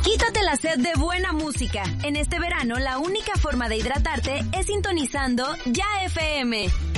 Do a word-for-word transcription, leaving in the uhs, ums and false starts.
Quítate la sed de buena música. En este verano, la única forma de hidratarte es sintonizando Ya F M.